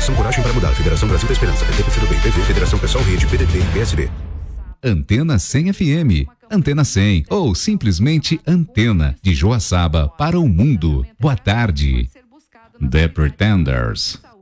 Federação Coragem para Mudar, Federação Brasil da Esperança, PT, PCdoB, PV, Federação Pessoal Rede, PDT e PSB. Antena 100 FM, Antena 100 ou simplesmente Antena, de Joaçaba para o mundo. Boa tarde. The Pretenders.